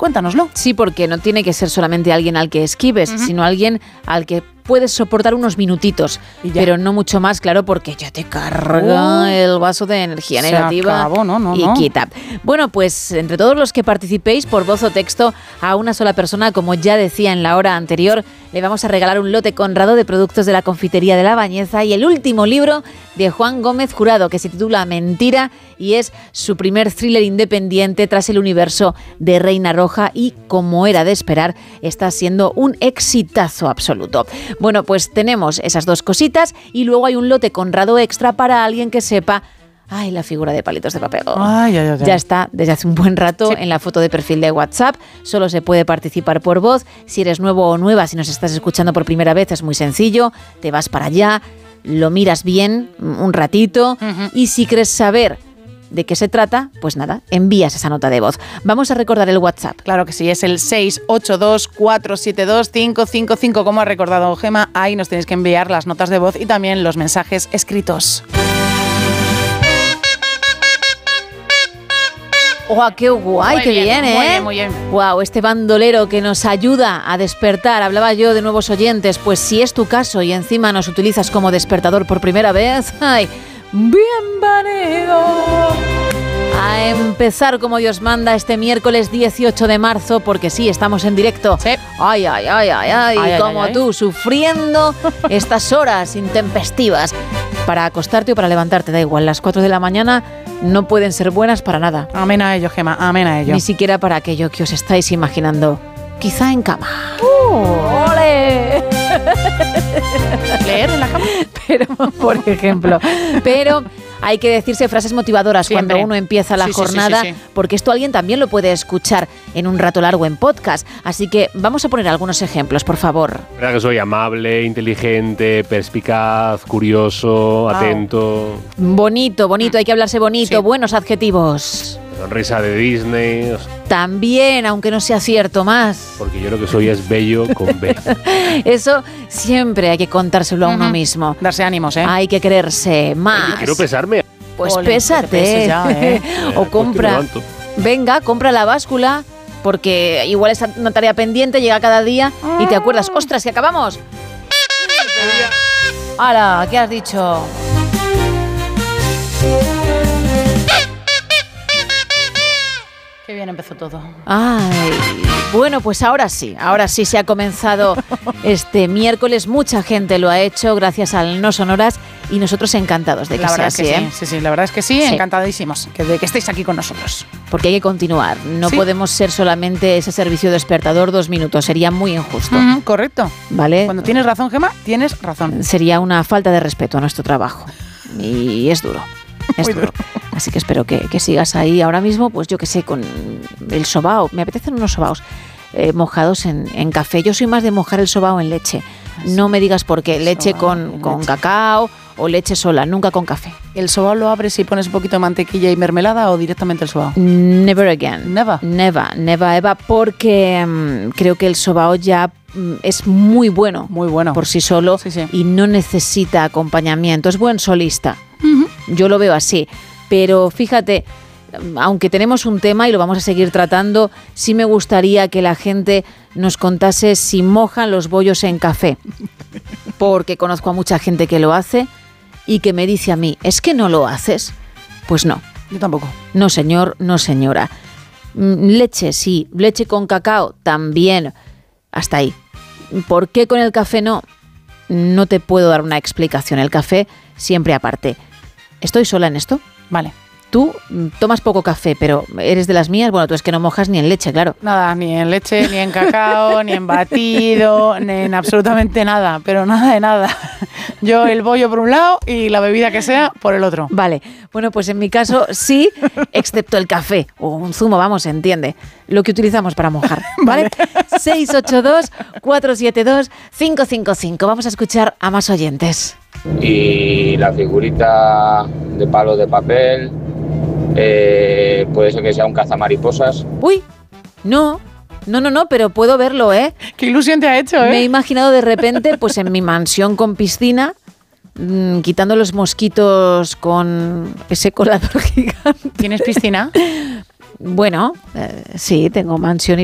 Cuéntanoslo. Sí, porque no tiene que ser solamente alguien al que esquives, sino alguien al que puedes soportar unos minutitos, pero no mucho más, claro, porque ya te carga el vaso de energía negativa y quita. Bueno, pues entre todos los que participéis por voz o texto a una sola persona, como ya decía en la hora anterior, le vamos a regalar un lote Conrado de productos de la confitería de La Bañeza y el último libro de Juan Gómez Jurado, que se titula Mentira y es su primer thriller independiente tras el universo de Reina Roja y, como era de esperar, está siendo un exitazo absoluto. Bueno, pues tenemos esas dos cositas y luego hay un lote Conrado extra para alguien que sepa. Ay, la figura de palitos de papel. Ya está desde hace un buen rato en la foto de perfil de WhatsApp. Solo se puede participar por voz. Si eres nuevo o nueva, si nos estás escuchando por primera vez, es muy sencillo. Te vas para allá, lo miras bien un ratito y si quieres saber de qué se trata, pues nada, envías esa nota de voz. Vamos a recordar el WhatsApp. Claro que sí, es el 682-472-555. Como ha recordado Gemma, ahí nos tenéis que enviar las notas de voz y también los mensajes escritos. ¡Guau, qué guay! ¡Qué bien, ¿eh? Muy bien, muy bien. ¡Guau! Este bandolero que nos ayuda a despertar. Hablaba yo de nuevos oyentes. Pues si es tu caso y encima nos utilizas como despertador por primera vez, ¡ay! ¡Bienvenido! A empezar como Dios manda este miércoles 18 de marzo, porque sí, estamos en directo. Sí. ¡Ay, ay, ay, ay, ay! Como tú, sufriendo estas horas intempestivas. Para acostarte o para levantarte, da igual. Las 4 de la mañana no pueden ser buenas para nada. Amén a ello, Gemma, amén a ello. Ni siquiera para aquello que os estáis imaginando. Quizá en cama. ¡Ole! ¿Leer en la cama? Pero, por ejemplo. Pero hay que decirse frases motivadoras siempre cuando uno empieza la jornada, porque esto alguien también lo puede escuchar en un rato largo en podcast. Así que vamos a poner algunos ejemplos, por favor. ¿Verdad que soy amable, inteligente, perspicaz, curioso, atento? Bonito, hay que hablarse bonito, buenos adjetivos. Sonrisa de Disney. También, aunque no sea cierto, más. Porque yo lo que soy es bello con B. Eso siempre hay que contárselo a uno mismo. Darse ánimos, ¿eh? Hay que quererse más. Oye, quiero pesarme. Pues pésate. Ya, o compra. Venga, compra la báscula, porque igual es una tarea pendiente, llega cada día y te acuerdas, ¡ostras, que acabamos! ¡Hala! ¿Qué has dicho? Qué bien empezó todo. Ay, bueno, pues ahora sí se ha comenzado este miércoles. Mucha gente lo ha hecho gracias al No Sonoras y nosotros encantados de que sea así, ¿eh? Sí, la verdad es que sí, encantadísimos de que estéis aquí con nosotros. Porque hay que continuar, no podemos ser solamente ese servicio despertador 2 minutos, sería muy injusto. Correcto. ¿Vale? Cuando tienes razón, Gemma, tienes razón. Sería una falta de respeto a nuestro trabajo y es duro. Es duro. Así que espero que sigas ahí ahora mismo, pues yo que sé, con el sobao. Me apetecen unos sobaos mojados en café. Yo soy más de mojar el sobao en leche. No me digas por qué. Leche con cacao o leche sola, nunca con café. ¿El sobao lo abres y pones un poquito de mantequilla y mermelada o directamente el sobao? Never again. Never ever, porque creo que el sobao ya es muy bueno por sí solo y no necesita acompañamiento. Es buen solista. Yo lo veo así. Pero fíjate, aunque tenemos un tema y lo vamos a seguir tratando, sí me gustaría que la gente nos contase si mojan los bollos en café. Porque conozco a mucha gente que lo hace y que me dice a mí, ¿es que no lo haces? Pues no. Yo tampoco. No, señor, no, señora. Leche, sí. Leche con cacao, también. Hasta ahí. ¿Por qué con el café no? No te puedo dar una explicación. El café siempre aparte. ¿Estoy sola en esto? Vale. Tú tomas poco café, pero eres de las mías. Bueno, tú es que no mojas ni en leche, claro. Nada, ni en leche, ni en cacao, ni en batido, ni en absolutamente nada, pero nada de nada. Yo el bollo por un lado y la bebida que sea por el otro. Vale, bueno, pues en mi caso sí, excepto el café o un zumo, vamos, se entiende. Lo que utilizamos para mojar, ¿vale? 682-472-555. Vamos a escuchar a más oyentes. Y la figurita de palo de papel, puede ser que sea un cazamariposas. Uy, no, pero puedo verlo, ¿eh? Qué ilusión te ha hecho, ¿eh? Me he imaginado de repente, pues en mi mansión con piscina, quitando los mosquitos con ese colador gigante. ¿Tienes piscina? Bueno, sí, tengo mansión y